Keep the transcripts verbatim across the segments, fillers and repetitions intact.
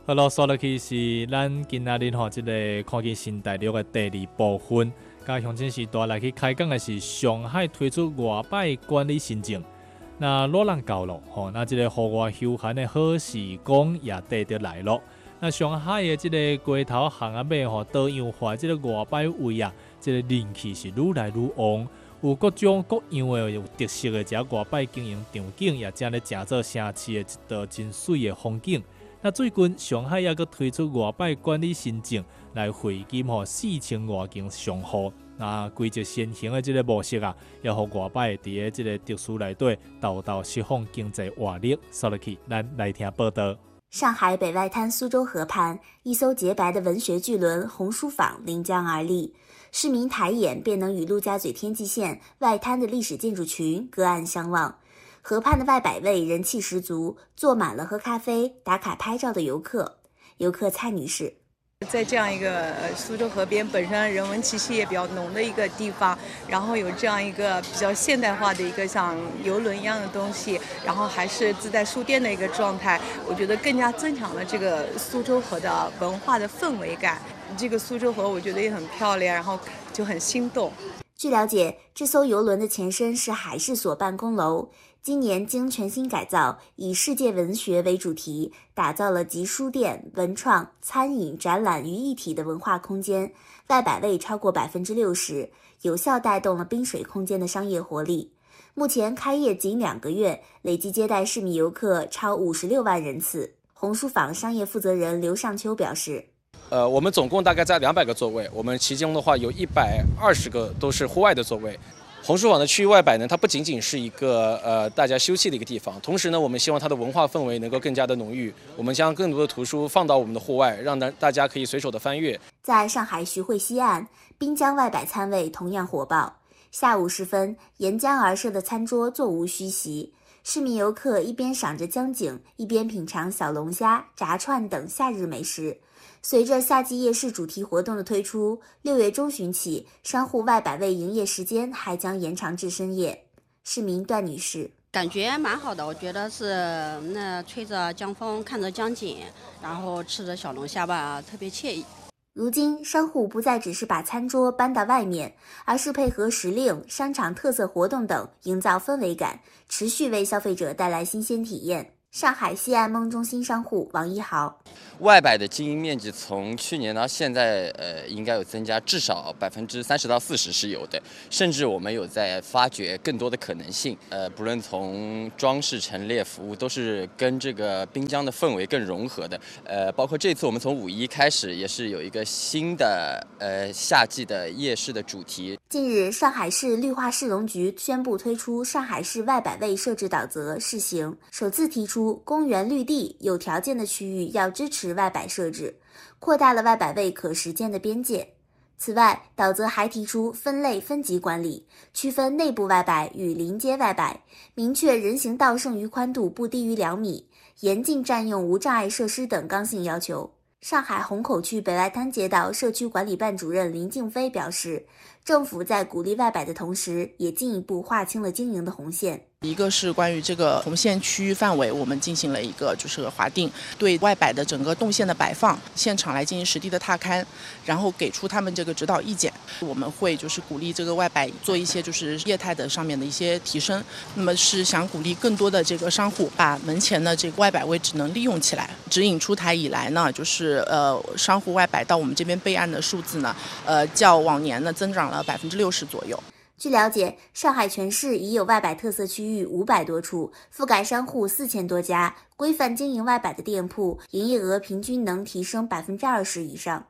好了，刷落去是咱今仔日吼，即个看见新大陆的第二部分。甲乡亲时代来去开讲的是上海推出外摆管理新政。那热浪到了，吼，那即个户外休闲的好时光也得得来了。那上海的即个街头巷仔尾吼，多样化即个外摆位啊，即个人气是愈来愈旺。有各种各样的有特色的遮外摆经营场景，也正咧成做城市的一道真水的风景。那最近上海也阁推出外摆管理新政，来汇金吼四千外间商户。那规则先行的这个模式啊，也互外摆伫个这个特殊内底，豆豆释放经济活力。说落去，咱来听报道。 上海北外滩苏州河畔，一艘洁白的文学巨轮红书坊临江而立，市民抬眼便能与陆家嘴天际线外滩的历史建筑群隔岸相望。河畔的外摆位人气十足，坐满了喝咖啡、打卡拍照的游客。游客蔡女士。 在这样一个苏州河边，本身人文气息也比较浓的一个地方，然后有这样一个比较现代化的一个像游轮一样的东西，然后还是自带书店的一个状态，我觉得更加增强了这个苏州河的文化的氛围感。这个苏州河我觉得也很漂亮，然后就很心动。 据了解，这艘游轮的前身是海事所办公楼，今年经全新改造，以世界文学为主题，打造了集书店、文创、餐饮、展览于一体的文化空间，外摆位超过百分之六十，有效带动了滨水空间的商业活力。目前开业仅两个月，累计接待市民游客超五十六万人次。红书坊商业负责人刘尚秋表示。 呃，我们总共大概在两百个座位，我们其中的话有一百二十个都是户外的座位。红书坊的区域外摆呢，它不仅仅是一个呃大家休憩的一个地方，同时呢，我们希望它的文化氛围能够更加的浓郁。我们将更多的图书放到我们的户外，让大家可以随手的翻阅。 在上海徐汇西岸，滨江外摆餐位同样火爆。下午时分，沿江而设的餐桌座无虚席，市民游客一边赏着江景，一边品尝小龙虾、炸串等夏日美食。随着夏季夜市主题活动的推出，六月中旬起，商户外摆位营业时间还将延长至深夜。市民段女士。 感觉蛮好的，我觉得是那吹着江风，看着江景，然后吃着小龙虾吧，特别惬意。 如今，商户不再只是把餐桌搬到外面，而是配合时令、商场特色活动等，营造氛围感，持续为消费者带来新鲜体验。上海西岸梦中心商户王一豪， 外摆的经营面积从去年到现在，呃，应该有增加，至少百分之三十到四十是有的，甚至我们有在发掘更多的可能性。呃，不论从装饰、陈列、服务，都是跟这个滨江的氛围更融合的。呃，包括这次我们从五一开始，也是有一个新的呃夏季的夜市的主题。 近日，上海市绿化市容局宣布推出上海市外摆位设置导则试行，首次提出公园绿地有条件的区域要支持外摆设置，扩大了外摆位可实践的边界。此外，导则还提出分类分级管理，区分内部外摆与临街外摆，明确人行道剩余宽度不低于两米，严禁占用无障碍设施等刚性要求。上海虹口区北外滩街道社区管理办主任林静飞表示，政府在鼓励外摆的同时，也进一步划清了经营的红线。 一个是关于这个红线区域范围，我们进行了一个就是划定，对外摆的整个动线的摆放，现场来进行实地的踏勘，然后给出他们这个指导意见。我们会就是鼓励这个外摆做一些就是业态的上面的一些提升，那么是想鼓励更多的这个商户把门前的这个外摆位置能利用起来。指引出台以来呢，就是呃商户外摆到我们这边备案的数字呢，呃较往年呢增长了百分之六十左右。 据了解，上海全市已有外摆特色区域五百多处，覆盖商户四千多家，规范经营外摆的店铺，营业额平均能提升百分之二十以上。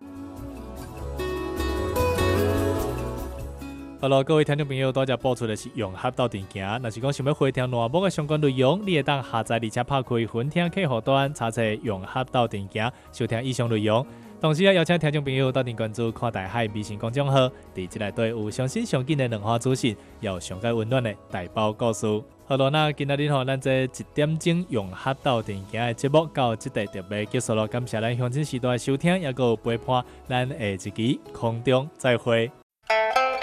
好了，各位听众朋友，大家播出的是融合到电行。若是讲想要回听栏目的相关内容，你会当下载而且拍开分听客户端，查找融合到电行，收听以上内容。同时也邀请听众朋友到店关注看大海微信公众号，伫这内底有上新上紧的两化资讯，也有上界温暖的大包故事。好了，那今日吼，咱这一点钟融合到电行的节目到这地就要结束了，感谢咱乡亲时代的收听，也有陪伴咱下一期空中再会。